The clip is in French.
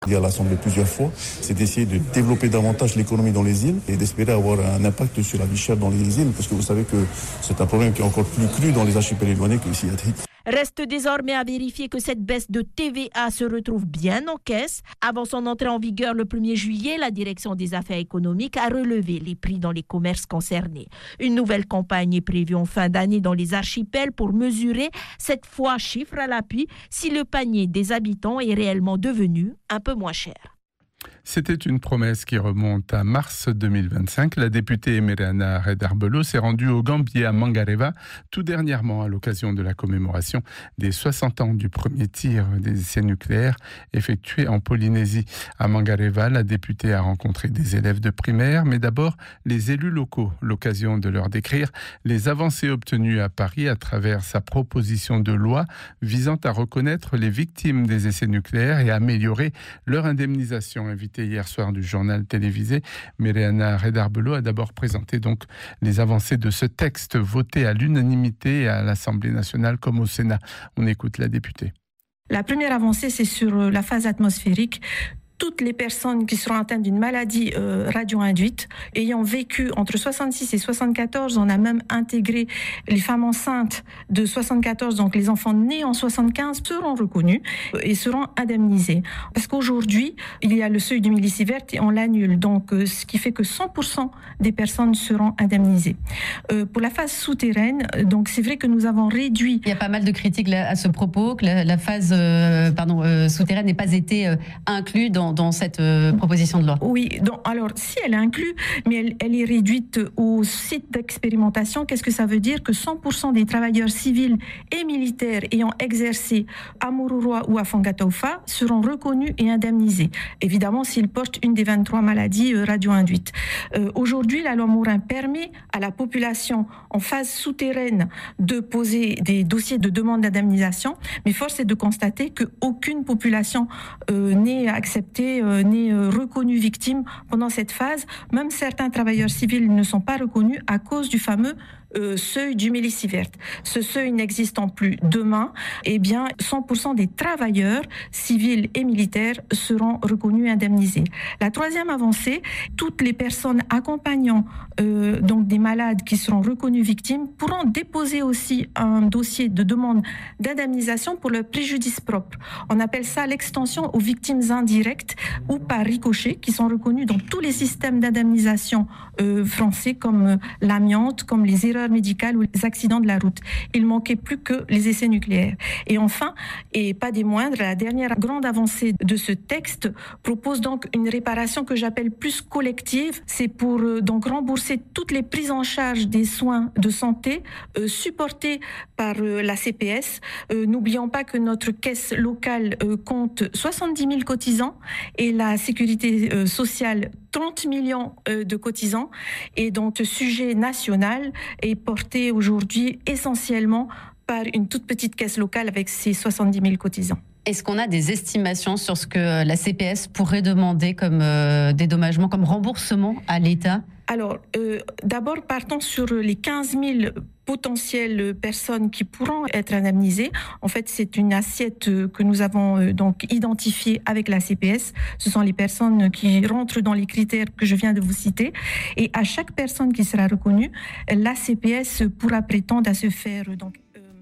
dit à l'Assemblée plusieurs fois, c'est d'essayer de développer davantage l'économie dans les îles et d'espérer avoir un impact sur la vie chère dans les îles, parce que vous savez que c'est un problème qui est encore plus cru dans les archipels éloignés qu'ici à Tahiti. Reste désormais à vérifier que cette baisse de TVA se retrouve bien en caisse. Avant son entrée en vigueur le 1er juillet, la direction des affaires économiques a relevé les prix dans les commerces concernés. Une nouvelle campagne est prévue en fin d'année dans les archipels pour mesurer, cette fois chiffre à l'appui, si le panier des habitants est réellement devenu un peu moins cher. C'était une promesse qui remonte à mars 2025. La députée Meriana Redarbelo s'est rendue au Gambie à Mangareva tout dernièrement à l'occasion de la commémoration des 60 ans du premier tir des essais nucléaires effectués en Polynésie. À Mangareva, la députée a rencontré des élèves de primaire, mais d'abord les élus locaux, l'occasion de leur décrire les avancées obtenues à Paris à travers sa proposition de loi visant à reconnaître les victimes des essais nucléaires et à améliorer leur indemnisation. Invitée hier soir du journal télévisé, Meriana Redarbelo a d'abord présenté donc les avancées de ce texte voté à l'unanimité à l'Assemblée nationale comme au Sénat. On écoute la députée. La première avancée, c'est sur la phase atmosphérique. Toutes les personnes qui seront atteintes d'une maladie radio-induite, ayant vécu entre 66 et 74, on a même intégré les femmes enceintes de 74, donc les enfants nés en 75 seront reconnus et seront indemnisés. Parce qu'aujourd'hui, il y a le seuil du millisievert et on l'annule, donc ce qui fait que 100% des personnes seront indemnisées. Pour la phase souterraine, donc c'est vrai que nous avons réduit... Il y a pas mal de critiques là, à ce propos, que la phase souterraine n'ait pas été inclue dans cette proposition de loi. Oui, donc, alors si elle est inclue, mais elle est réduite au site d'expérimentation, qu'est-ce que ça veut dire? Que 100% des travailleurs civils et militaires ayant exercé à Mururoa ou à Fangataufa seront reconnus et indemnisés. Évidemment, s'ils portent une des 23 maladies radio-induites. Aujourd'hui, la loi Morin permet à la population en phase souterraine de poser des dossiers de demande d'indemnisation, mais force est de constater qu'aucune population n'est acceptée, n'est reconnue victime pendant cette phase. Même certains travailleurs civils ne sont pas reconnus à cause du fameux seuil du millisievert. Ce seuil n'existant plus demain, eh bien 100% des travailleurs civils et militaires seront reconnus et indemnisés. La troisième avancée, toutes les personnes accompagnant donc des malades qui seront reconnus victimes pourront déposer aussi un dossier de demande d'indemnisation pour leur préjudice propre. On appelle ça l'extension aux victimes indirectes ou par ricochet qui sont reconnues dans tous les systèmes d'indemnisation français comme l'amiante, comme les erreurs médicales ou les accidents de la route. Il manquait plus que les essais nucléaires. Et enfin, et pas des moindres, la dernière grande avancée de ce texte propose donc une réparation que j'appelle plus collective. C'est pour donc rembourser toutes les prises en charge des soins de santé supportés par la CPS. N'oublions pas que notre caisse locale compte 70 000 cotisants et la sécurité sociale 30 millions de cotisants. Et donc, ce sujet national est porté aujourd'hui essentiellement par une toute petite caisse locale avec ses 70 000 cotisants. Est-ce qu'on a des estimations sur ce que la CPS pourrait demander comme dédommagement, comme remboursement à l'État ? Alors, d'abord, partons sur les 15 000 potentielles personnes qui pourront être indemnisées. En fait, c'est une assiette que nous avons donc identifiée avec la CPS. Ce sont les personnes qui rentrent dans les critères que je viens de vous citer. Et à chaque personne qui sera reconnue, la CPS pourra prétendre à se faire donc